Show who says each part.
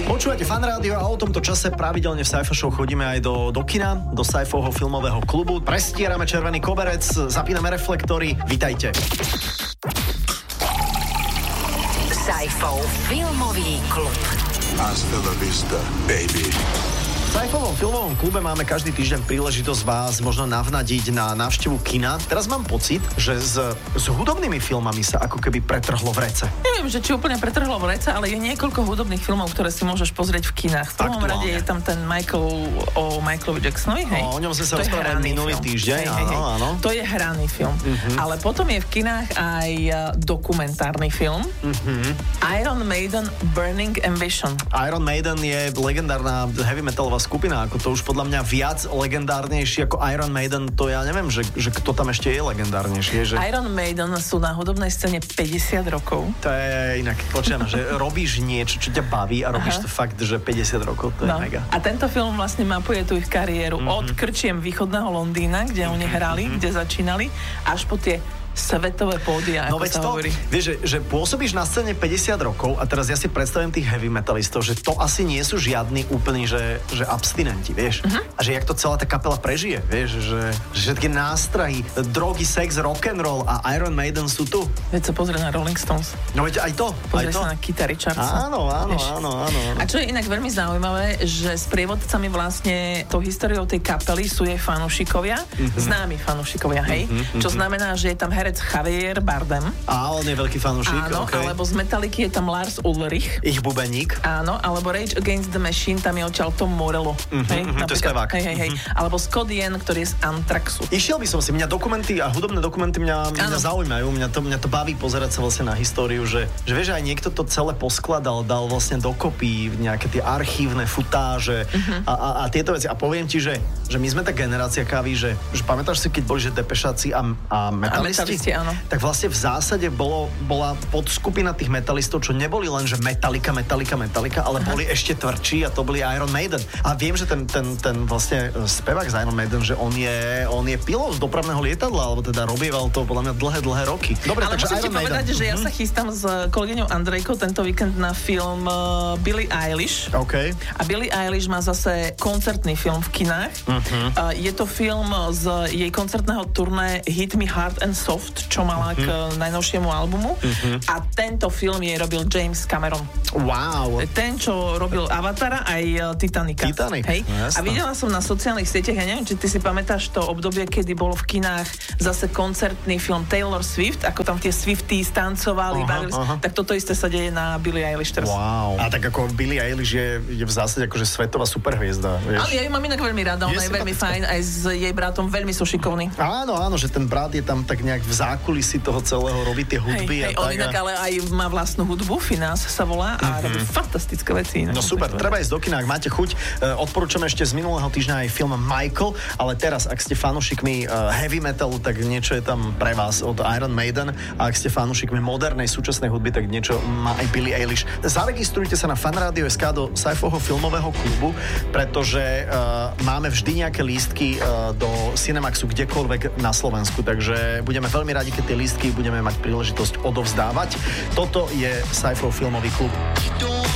Speaker 1: Počúvate Fan Rádio a o tomto čase pravidelne v Sci-Fi Show chodíme aj do kina, do Sci-Fiho filmového klubu. Prestierame červený koberec, zapíname reflektory. Vitajte.
Speaker 2: Sci-Fi filmový klub.
Speaker 3: Hasta la vista, baby.
Speaker 1: V Sci-Fovom filmovom klube máme každý týždeň príležitosť vás možno navnadiť na návštevu kina. Teraz mám pocit, že s hudobnými filmami sa ako keby pretrhlo v rece.
Speaker 4: Neviem, že či úplne pretrhlo v rece, ale je niekoľko hudobných filmov, ktoré si môžeš pozrieť v kinách. V prvom rade je tam ten Michaelovi Jacksonovi, hej?
Speaker 1: O ňom sme sa rozprávali minulý týždeň, áno.
Speaker 4: To je hraný film. Ale potom je v kinách aj dokumentárny film. Iron Maiden Burning Ambition.
Speaker 1: Iron Maiden je legendárna heavy metalová skupina, ako to už podľa mňa viac legendárnejší ako Iron Maiden, to ja neviem, že kto tam ešte je legendárnejší. Že...
Speaker 4: Iron Maiden sú na hudobnej scéne 50 rokov.
Speaker 1: To je inak, počujem, že robíš niečo, čo ťa baví a robíš to fakt, že 50 rokov, to je mega.
Speaker 4: A tento film vlastne mapuje tú ich kariéru od krčiem východného Londýna, kde oni hrali, kde začínali, až po tie svetové pódia,
Speaker 1: no
Speaker 4: ako sa hovorí.
Speaker 1: Vieš, že pôsobíš na scéne 50 rokov a teraz ja si predstavím tých heavy metalistov, že to asi nie sú žiadni úplní, že abstinenti, vieš. A že jak to celá tá kapela prežije, vieš, že všetky nástrahy, drogy, sex, rock'n'roll a Iron Maiden sú tu.
Speaker 4: Veď sa pozrie na Rolling Stones.
Speaker 1: No veď aj to.
Speaker 4: Pozrie sa na Keitha Richardsa.
Speaker 1: Áno.
Speaker 4: A čo je inak veľmi zaujímavé, že sprievodcami vlastne tou históriou tej kapely sú jej fanúšikovia, známi fanúšikovia, hej. Čo znamená, že je tam herec Javier Bardem.
Speaker 1: A on je veľký fanúšik.
Speaker 4: Áno,
Speaker 1: okay.
Speaker 4: Alebo z Metalliky je tam Lars Ulrich.
Speaker 1: Ich bubeník.
Speaker 4: Áno, alebo Rage Against the Machine, tam je odtiaľ Tom Morello.
Speaker 1: To je spevák.
Speaker 4: Hej. Alebo Scott Ian, ktorý je z Anthraxu.
Speaker 1: Išiel by som si, mňa dokumenty a hudobné dokumenty mňa zaujímajú, mňa to baví pozerať sa vlastne na históriu, že vieš, aj niekto to celé poskladal, dal vlastne dokopy nejaké tie archívne futáže a tieto veci. A poviem ti, že my sme tá generácia kávy, že pamätáš si, keď boli, že depešáci a metalisti?
Speaker 4: Áno.
Speaker 1: Tak vlastne v zásade bola podskupina tých metalistov, čo neboli len, že Metallica, ale boli ešte tvrdší a to boli Iron Maiden. A viem, že ten vlastne spevák z Iron Maiden, že on je pilot z dopravného lietadla, alebo teda robieval to podľa mňa dlhé roky. Dobre,
Speaker 4: ale
Speaker 1: takže
Speaker 4: musím ti povedať, že ja sa chystám s kolegyňou Andrejkou tento víkend na film Billie Eilish.
Speaker 1: OK.
Speaker 4: A Billie Eilish má zase koncertný film v kinách. Je to film z jej koncertného turné Hit Me Hard and Soft, čo mala k najnovšiemu albumu. A tento film jej robil James Cameron.
Speaker 1: Wow.
Speaker 4: Ten, čo robil Avatara aj Titanica. Hej?
Speaker 1: No,
Speaker 4: a videla som na sociálnych sieťach, ja neviem, či ty si pamätáš to obdobie, kedy bolo v kinách zase koncertný film Taylor Swift, ako tam tie Swifties tancovali, bavili sa. Tak toto isté sa deje na Billie Eilish teraz.
Speaker 1: Wow. A tak ako Billie Eilish je v zásade akože svetová superhviezda, vieš.
Speaker 4: Ale ja ju mám inak veľmi rada, ona je veľmi fajn, aj s jej bratom veľmi sú šikovní.
Speaker 1: Áno, že ten brat je tam tak nejak v zákulisí toho celého, robí tie hudby.
Speaker 4: On inak ale aj má vlastnú hudbu, Finance sa volá a robí fantastické veci.
Speaker 1: No super, treba ísť do kina, ak máte chuť. Odporúčam ešte z minulého týždňa aj film Michael, ale teraz, ak ste fanúšikmi heavy metalu, tak niečo je tam pre vás od Iron Maiden, a ak ste fanúšikmi modernej súčasnej hudby, tak niečo má aj Billie Eilish. Zaregistrujte sa na fanradio.sk do Sci-Fiho filmového klubu, pretože máme vždy nejaké lístky do Cinemaxu kdekoľvek na Slovensku, takže budeme veľmi radi, keď tie lístky budeme mať príležitosť odovzdávať. Toto je Sci-Fi filmový klub.